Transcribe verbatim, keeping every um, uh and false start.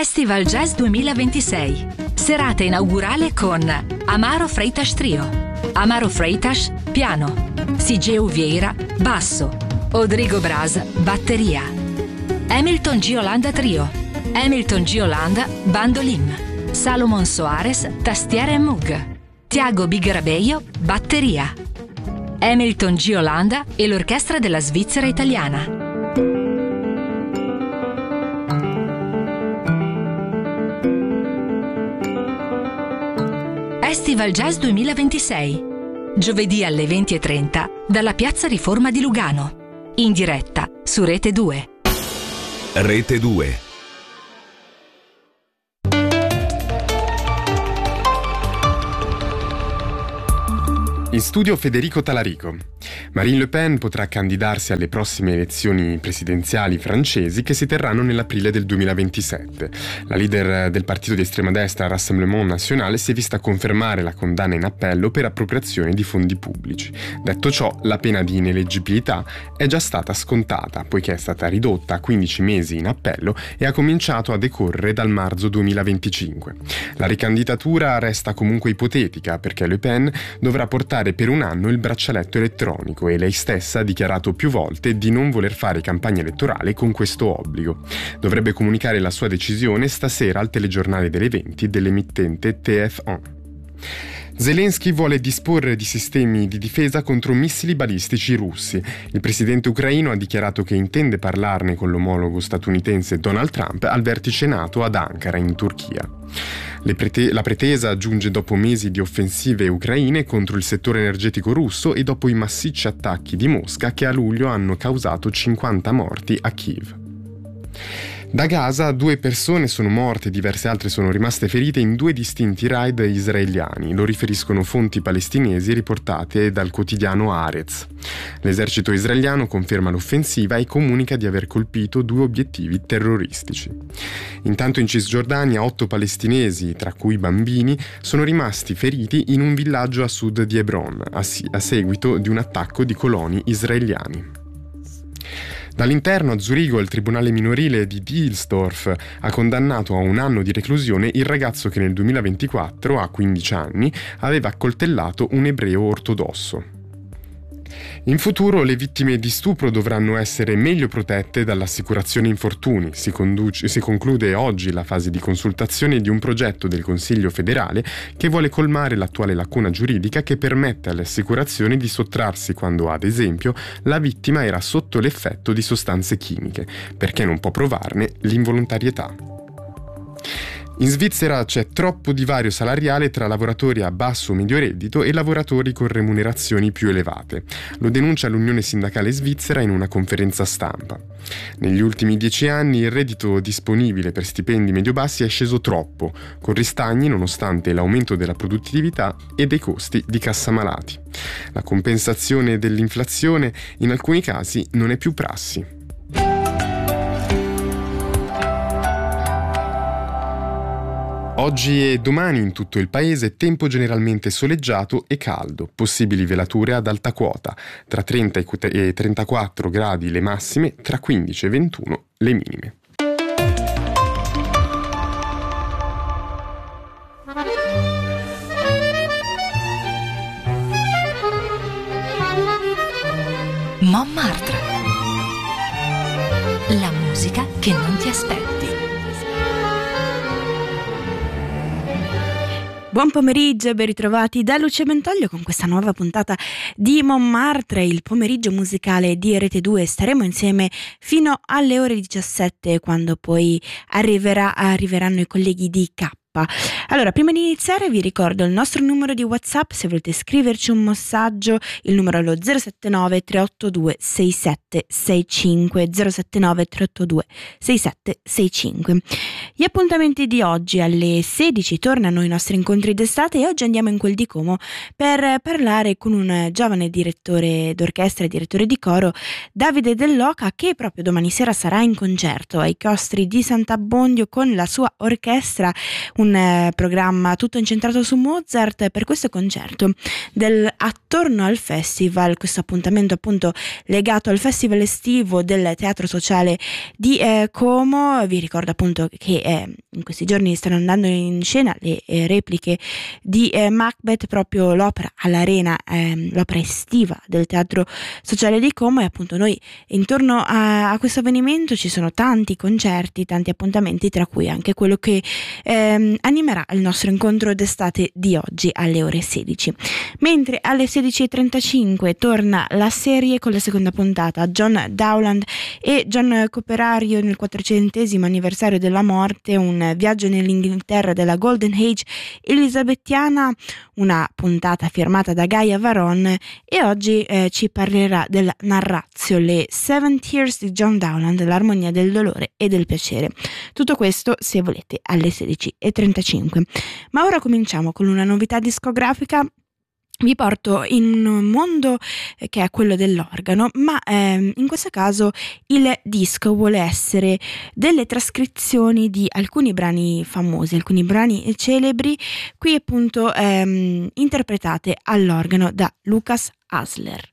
Festival Jazz duemilaventisei. Serata inaugurale con Amaro Freitas Trio, Amaro Freitas piano, Sigeu Vieira basso, Rodrigo Braz batteria, Hamilton G. Holanda Trio, Hamilton G. Holanda bandolim, Salomon Soares tastiera e Moog, Tiago Bigrabeio batteria, Hamilton G. Holanda e l'orchestra della Svizzera italiana. Festival Jazz duemilaventisei. Giovedì alle venti e trenta dalla Piazza Riforma di Lugano. In diretta su Rete due. Rete due. In studio Federico Talarico. Marine Le Pen potrà candidarsi alle prossime elezioni presidenziali francesi che si terranno nell'aprile del duemilaventisette. La leader del partito di estrema destra Rassemblement National si è vista confermare la condanna in appello per appropriazione di fondi pubblici. Detto ciò, la pena di ineleggibilità è già stata scontata, poiché è stata ridotta a quindici mesi in appello e ha cominciato a decorrere dal marzo duemilaventicinque. La ricandidatura resta comunque ipotetica, perché Le Pen dovrà portare per un anno il braccialetto elettronico e lei stessa ha dichiarato più volte di non voler fare campagna elettorale con questo obbligo. Dovrebbe comunicare la sua decisione stasera al telegiornale delle venti dell'emittente T F un. Zelensky vuole disporre di sistemi di difesa contro missili balistici russi. Il presidente ucraino ha dichiarato che intende parlarne con l'omologo statunitense Donald Trump al vertice NATO ad Ankara, in Turchia. Le prete- la pretesa giunge dopo mesi di offensive ucraine contro il settore energetico russo e dopo i massicci attacchi di Mosca che a luglio hanno causato cinquanta morti a Kiev. Da Gaza due persone sono morte e diverse altre sono rimaste ferite in due distinti raid israeliani, lo riferiscono fonti palestinesi riportate dal quotidiano Haaretz. L'esercito israeliano conferma l'offensiva e comunica di aver colpito due obiettivi terroristici. Intanto in Cisgiordania otto palestinesi, tra cui bambini, sono rimasti feriti in un villaggio a sud di Hebron, a, si- a seguito di un attacco di coloni israeliani. Dall'interno a Zurigo il tribunale minorile di Dilsdorf ha condannato a un anno di reclusione il ragazzo che nel duemilaventiquattro, a quindici anni, aveva accoltellato un ebreo ortodosso. In futuro le vittime di stupro dovranno essere meglio protette dall'assicurazione infortuni. Si, conduce, si conclude oggi la fase di consultazione di un progetto del Consiglio federale che vuole colmare l'attuale lacuna giuridica che permette alle assicurazioni di sottrarsi quando, ad esempio, la vittima era sotto l'effetto di sostanze chimiche, perché non può provarne l'involontarietà. In Svizzera c'è troppo divario salariale tra lavoratori a basso o medio reddito e lavoratori con remunerazioni più elevate. Lo denuncia l'Unione Sindacale Svizzera in una conferenza stampa. Negli ultimi dieci anni il reddito disponibile per stipendi medio-bassi è sceso troppo, con ristagni nonostante l'aumento della produttività e dei costi di cassamalati. La compensazione dell'inflazione in alcuni casi non è più prassi. Oggi e domani in tutto il paese tempo generalmente soleggiato e caldo, possibili velature ad alta quota, tra trenta e trentaquattro gradi le massime, tra quindici e ventuno le minime. Montmartre. La musica che non ti aspetti. Buon pomeriggio e ben ritrovati da Luce Mentoglio con questa nuova puntata di Montmartre, il pomeriggio musicale di Rete due. Staremo insieme fino alle ore diciassette, quando poi arriverà, arriveranno i colleghi di K. Allora, prima di iniziare vi ricordo il nostro numero di WhatsApp. Se volete scriverci un messaggio, il numero è lo zero sette nove tre otto due sei sette sei cinque, zero sette nove tre otto due sei sette sei cinque. Gli appuntamenti di oggi: alle sedici tornano i nostri incontri d'estate e oggi andiamo in quel di Como per parlare con un giovane direttore d'orchestra e direttore di coro, Davide Dell'Oca, che proprio domani sera sarà in concerto ai Chiostri di Sant'Abbondio con la sua orchestra, un eh, programma tutto incentrato su Mozart per questo concerto del Attorno al Festival, questo appuntamento appunto legato al festival estivo del Teatro Sociale di eh, Como. Vi ricordo appunto che eh, in questi giorni stanno andando in scena le eh, repliche di eh, Macbeth, proprio l'opera all'Arena, eh, l'opera estiva del Teatro Sociale di Como, e appunto noi intorno a, a questo avvenimento ci sono tanti concerti, tanti appuntamenti, tra cui anche quello che ehm, animerà il nostro incontro d'estate di oggi alle ore sedici. Mentre alle sedici e trentacinque torna la serie con la seconda puntata, John Dowland e John Cooperario nel quattrocentesimo anniversario della morte, un viaggio nell'Inghilterra della Golden Age elisabettiana, una puntata firmata da Gaia Varon, e oggi eh, ci parlerà della narratio, le Seven Tears di John Dowland, l'armonia del dolore e del piacere. Tutto questo, se volete, alle sedici e trentacinque. Ma ora cominciamo con una novità discografica. Vi porto in un mondo che è quello dell'organo, ma ehm, in questo caso il disco vuole essere delle trascrizioni di alcuni brani famosi, alcuni brani celebri, qui appunto ehm, interpretate all'organo da Lucas Hasler.